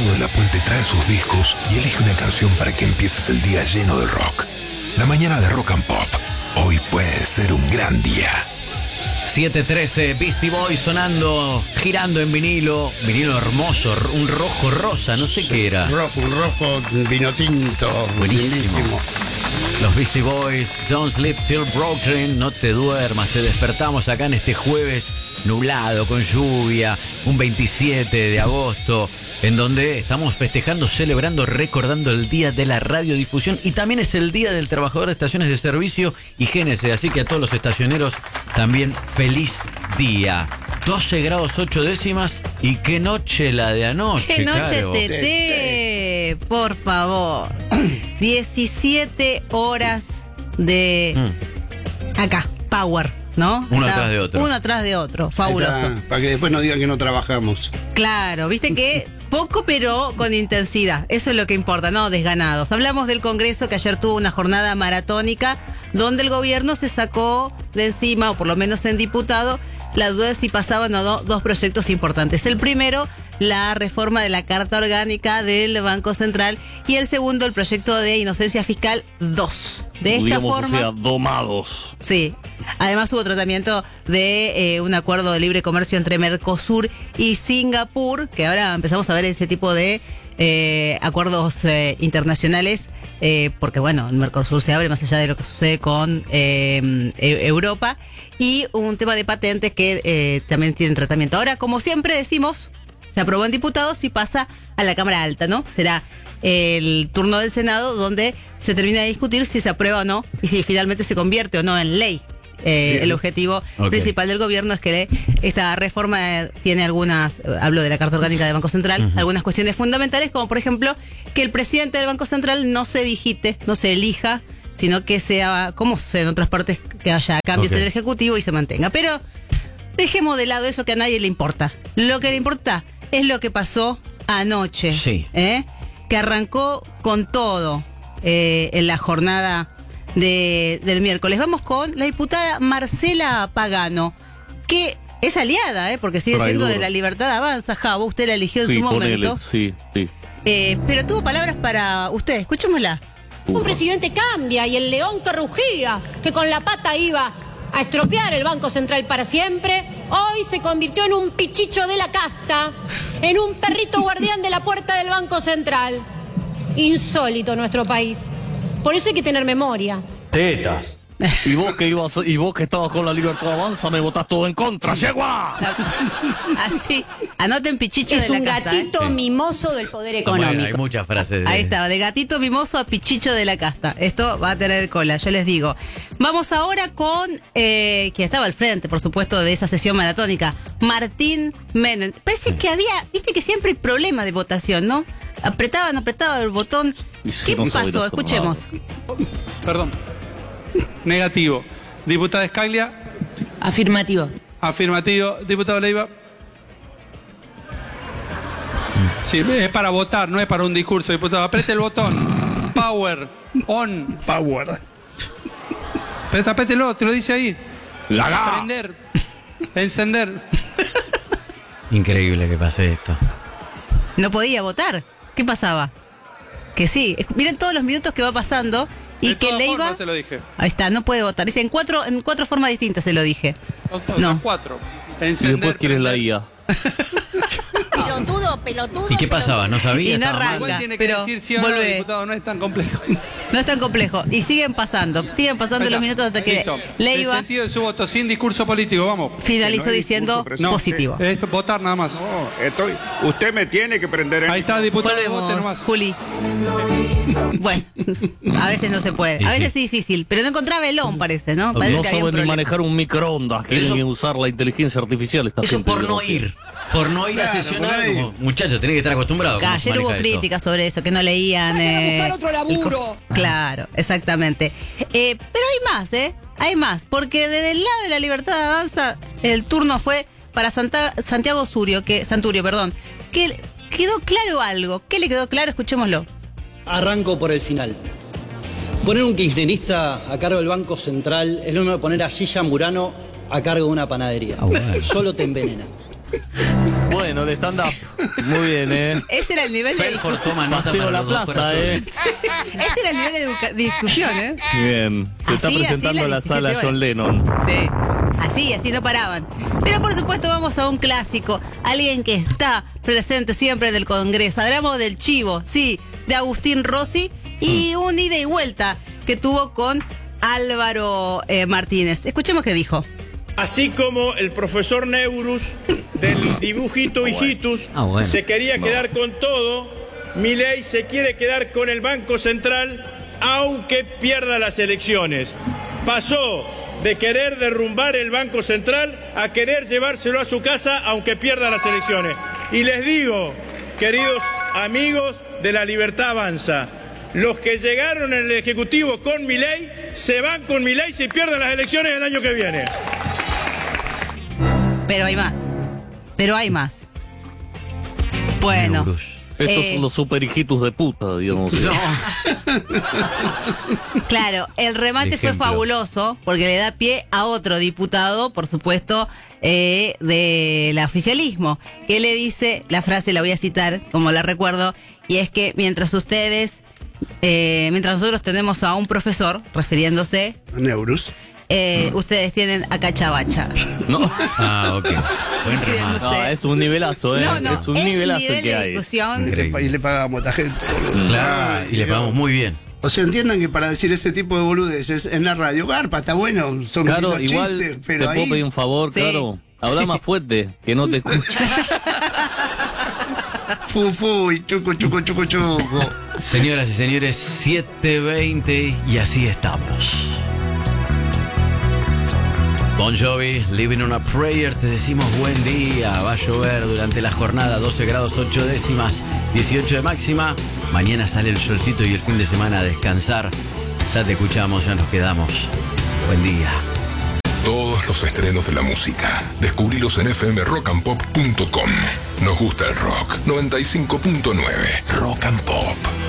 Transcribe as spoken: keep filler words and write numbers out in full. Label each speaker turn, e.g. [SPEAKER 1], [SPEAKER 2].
[SPEAKER 1] lado de la puente trae sus discos y elige una canción para que empieces el día lleno de rock. La mañana de Rock and Pop. Hoy puede ser un gran día.
[SPEAKER 2] siete trece, Beastie Boys sonando, girando en vinilo. Vinilo hermoso, un rojo rosa, no sé qué era.
[SPEAKER 3] Rojo, un rojo vino tinto.
[SPEAKER 2] Buenísimo.
[SPEAKER 3] Lindísimo.
[SPEAKER 2] Los Beastie Boys, Don't Sleep Till Brooklyn, no te duermas, te despertamos acá en este jueves nublado, con lluvia, un veintisiete de agosto, en donde estamos festejando, celebrando, recordando el Día de la Radiodifusión y también es el Día del Trabajador de Estaciones de Servicio y Génese, así que a todos los estacioneros también feliz día. doce grados ocho décimas y qué noche la de anoche.
[SPEAKER 4] ¡Qué noche,
[SPEAKER 2] Caro.
[SPEAKER 4] Teté! Por favor. diecisiete horas de... Mm. Acá, power, ¿no?
[SPEAKER 2] Uno
[SPEAKER 4] Está,
[SPEAKER 2] atrás de otro.
[SPEAKER 4] Uno atrás de otro, fabuloso.
[SPEAKER 3] Está, para que después no digan que no trabajamos.
[SPEAKER 4] Claro, viste que poco pero con intensidad, eso es lo que importa, no desganados. Hablamos del Congreso que ayer tuvo una jornada maratónica donde el gobierno se sacó de encima, o por lo menos en diputado, la duda de si pasaban o no dos proyectos importantes. El primero, la reforma de la Carta Orgánica del Banco Central y el segundo, el proyecto de inocencia fiscal dos. De esta
[SPEAKER 5] Digamos,
[SPEAKER 4] forma,
[SPEAKER 5] o sea, domados.
[SPEAKER 4] Sí. Además hubo tratamiento de eh, un acuerdo de libre comercio entre Mercosur y Singapur, que ahora empezamos a ver este tipo de eh, acuerdos eh, internacionales, eh, porque bueno, el Mercosur se abre más allá de lo que sucede con eh, Europa, y un tema de patentes que eh, también tienen tratamiento. Ahora, como siempre decimos, se aprobó en diputados y pasa a la Cámara Alta, ¿no? Será el turno del Senado donde se termina de discutir si se aprueba o no y si finalmente se convierte o no en ley. Eh, el objetivo okay. principal del gobierno es que esta reforma eh, tiene algunas, hablo de la Carta Orgánica del Banco Central, uh-huh. algunas cuestiones fundamentales, como por ejemplo que el presidente del Banco Central no se digite, no se elija, sino que sea, como sucede en otras partes, que haya cambios okay. en el Ejecutivo y se mantenga. Pero dejemos de lado eso que a nadie le importa. Lo que le importa es lo que pasó anoche,
[SPEAKER 2] sí.
[SPEAKER 4] ¿eh? que arrancó con todo eh, en la jornada de, del miércoles. Vamos con la diputada Marcela Pagano, que es aliada, ¿eh? porque sigue siendo de La Libertad Avanza. Javo, usted la eligió en
[SPEAKER 5] sí,
[SPEAKER 4] su
[SPEAKER 5] ponele.
[SPEAKER 4] momento.
[SPEAKER 5] Sí, sí.
[SPEAKER 4] Eh, pero tuvo palabras para usted, escuchémosla.
[SPEAKER 6] Un presidente cambia y el león que rugía, que con la pata iba a estropear el Banco Central para siempre, hoy se convirtió en un pichicho de la casta, en un perrito guardián de la puerta del Banco Central. Insólito nuestro país. Por eso hay que tener memoria.
[SPEAKER 5] Tetas. Y vos que ibas, y vos que estabas con La Libertad Avanza, me votás todo en contra, ¡yegua!
[SPEAKER 4] Así, anoten pichicho
[SPEAKER 7] es
[SPEAKER 4] de la
[SPEAKER 7] un
[SPEAKER 4] casta.
[SPEAKER 7] gatito
[SPEAKER 4] ¿eh?
[SPEAKER 7] mimoso del poder económico.
[SPEAKER 2] Bueno, hay muchas frases de...
[SPEAKER 4] Ahí está, de gatito mimoso a pichicho de la casta. Esto va a tener cola, yo les digo. Vamos ahora con, eh, quien estaba al frente, por supuesto, de esa sesión maratónica, Martín Menem. Parece que había, viste que siempre hay problema de votación, ¿no? Apretaban, apretaban el botón. ¿Qué
[SPEAKER 5] no
[SPEAKER 4] pasó? Escuchemos.
[SPEAKER 8] Perdón. Negativo. Diputada Escaglia.
[SPEAKER 7] Afirmativo.
[SPEAKER 8] Afirmativo. Diputado Leiva. Sí, es para votar, no es para un discurso, diputado. Apriete el botón. Power. On.
[SPEAKER 3] Power.
[SPEAKER 8] Pero aprételo, te lo dice ahí.
[SPEAKER 5] ¡Laga!
[SPEAKER 8] Prender. Encender.
[SPEAKER 2] Increíble que pase esto.
[SPEAKER 4] No podía votar. ¿Qué pasaba? Que sí. Miren todos los minutos que va pasando. Y
[SPEAKER 8] de
[SPEAKER 4] que Leiva.
[SPEAKER 8] Se lo dije.
[SPEAKER 4] Ahí está, no puede votar. Dice en cuatro, en cuatro formas distintas se lo dije.
[SPEAKER 8] Todas,
[SPEAKER 4] no.
[SPEAKER 8] Cuatro.
[SPEAKER 5] Encender, y después quieres la I A.
[SPEAKER 6] Pelotudo, pelotudo.
[SPEAKER 2] ¿Y qué pasaba? ¿No sabía?
[SPEAKER 4] Y no arranca.
[SPEAKER 8] Igual tiene que
[SPEAKER 4] pero
[SPEAKER 8] decir sí o no,
[SPEAKER 4] vuelve.
[SPEAKER 8] diputado, no es tan complejo.
[SPEAKER 4] No es tan complejo. Y siguen pasando, siguen pasando los minutos hasta que
[SPEAKER 8] Listo.
[SPEAKER 4] Leiva
[SPEAKER 8] El sentido de su voto, sin discurso político, vamos.
[SPEAKER 4] finalizó
[SPEAKER 9] no hay
[SPEAKER 4] diciendo
[SPEAKER 9] discurso,
[SPEAKER 8] No,
[SPEAKER 4] positivo.
[SPEAKER 8] Es votar nada más.
[SPEAKER 9] No, estoy. Usted me tiene que prender el.
[SPEAKER 8] Ahí está, diputado, vote
[SPEAKER 4] Volvemos,
[SPEAKER 8] nomás.
[SPEAKER 4] Juli. Bueno, a veces no se puede. A veces es difícil, pero no encontraba el on, parece, ¿no? Parece
[SPEAKER 5] No
[SPEAKER 4] que había un
[SPEAKER 5] saben ni
[SPEAKER 4] problema.
[SPEAKER 5] manejar un microondas, quieren
[SPEAKER 2] Eso-
[SPEAKER 5] usar la inteligencia artificial esta
[SPEAKER 2] Eso
[SPEAKER 5] gente.
[SPEAKER 2] por no ir. Por no ir a
[SPEAKER 3] Claro,
[SPEAKER 2] sesionar.
[SPEAKER 3] por no ir.
[SPEAKER 2] Como, muchachos, tenés que estar acostumbrados.
[SPEAKER 4] Acá, ayer hubo críticas sobre eso, que no leían.
[SPEAKER 6] Vayan a
[SPEAKER 4] eh,
[SPEAKER 6] buscar otro laburo.
[SPEAKER 4] el co- Claro, exactamente. Eh, pero hay más, ¿eh? Hay más, porque desde el lado de La Libertad Avanza, el turno fue para Santa- Santiago Surio, que, Santurio, perdón, que quedó claro algo. ¿Qué le quedó claro? Escuchémoslo.
[SPEAKER 10] Arranco por el final. Poner un kirchnerista a cargo del Banco Central es lo mismo que poner a Gilla Murano a cargo de una panadería.
[SPEAKER 2] Ah, bueno.
[SPEAKER 10] Solo te envenena.
[SPEAKER 5] Bueno, bueno, de stand-up. Muy bien, ¿eh?
[SPEAKER 4] Ese era el nivel de
[SPEAKER 2] Felford
[SPEAKER 4] discusión.
[SPEAKER 2] toma nota
[SPEAKER 5] Paseo
[SPEAKER 2] para
[SPEAKER 5] la
[SPEAKER 2] los dos
[SPEAKER 5] plaza, ¿eh?
[SPEAKER 2] corazones.
[SPEAKER 4] Este era el nivel de educa- discusión, ¿eh?
[SPEAKER 5] Bien. Se está
[SPEAKER 4] Así, así
[SPEAKER 5] presentando
[SPEAKER 4] la
[SPEAKER 5] la sala
[SPEAKER 4] diecisiete
[SPEAKER 5] John Lennon.
[SPEAKER 4] Sí, así, así no paraban. Pero por supuesto vamos a un clásico, alguien que está presente siempre en el Congreso. Hablamos del Chivo, sí, de Agustín Rossi y un ida y vuelta que tuvo con Álvaro eh, Martínez. Escuchemos qué dijo.
[SPEAKER 11] Así como el profesor Neurus del dibujito Hijitus
[SPEAKER 2] Ah, bueno.
[SPEAKER 11] se quería quedar con todo, Milei se quiere quedar con el Banco Central aunque pierda las elecciones. Pasó de querer derrumbar el Banco Central a querer llevárselo a su casa aunque pierda las elecciones. Y les digo, queridos amigos de La Libertad Avanza, los que llegaron en el Ejecutivo con Milei se van con Milei si pierden las elecciones el año que viene.
[SPEAKER 4] Pero hay más. Pero hay más. Bueno.
[SPEAKER 2] Neurus.
[SPEAKER 5] Estos
[SPEAKER 4] Eh.
[SPEAKER 5] son los super hijitos de puta, digamos.
[SPEAKER 2] No.
[SPEAKER 4] Claro, el remate fue
[SPEAKER 2] Ejemplo.
[SPEAKER 4] fabuloso porque le da pie a otro diputado, por supuesto, eh, del oficialismo, que le dice, la frase la voy a citar como la recuerdo, y es que mientras ustedes, eh, mientras nosotros tenemos a un profesor, refiriéndose,
[SPEAKER 3] Neurus.
[SPEAKER 4] eh, ustedes tienen a Cachabacha.
[SPEAKER 5] No.
[SPEAKER 2] Ah, ok. Buen remate.
[SPEAKER 5] No, es un nivelazo, ¿eh?
[SPEAKER 4] No, no,
[SPEAKER 5] es un
[SPEAKER 4] el
[SPEAKER 5] nivelazo
[SPEAKER 4] nivel
[SPEAKER 5] el que
[SPEAKER 4] de
[SPEAKER 5] hay.
[SPEAKER 4] discusión.
[SPEAKER 2] Increíble.
[SPEAKER 3] Y le pagamos a esta gente. boludo.
[SPEAKER 2] Claro,
[SPEAKER 3] Ay,
[SPEAKER 2] y le pagamos
[SPEAKER 3] Dios.
[SPEAKER 2] muy bien.
[SPEAKER 3] O sea, entiendan que para decir ese tipo de boludeces en la radio, garpa, está bueno, son
[SPEAKER 5] Claro,
[SPEAKER 3] lindos
[SPEAKER 5] igual
[SPEAKER 3] chistes,
[SPEAKER 5] te
[SPEAKER 3] pero
[SPEAKER 5] puedo
[SPEAKER 3] ahí...
[SPEAKER 5] pedir un favor,
[SPEAKER 4] Sí.
[SPEAKER 5] claro. Habla más fuerte, que no te escucho.
[SPEAKER 3] Fu, fu, y chuco, chuco, chuco, chuco.
[SPEAKER 2] Señoras y señores, siete veinte y así estamos. Bon Jovi, Living on a Prayer, te decimos buen día. Va a llover durante la jornada, doce grados ocho décimas, dieciocho de máxima. Mañana sale el solcito y el fin de semana a descansar. Ya te escuchamos, ya nos quedamos. Buen día.
[SPEAKER 1] Todos los estrenos de la música. Descubrilos en f m rock and pop punto com. Nos gusta el rock. noventa y cinco punto nueve. Rock and Pop.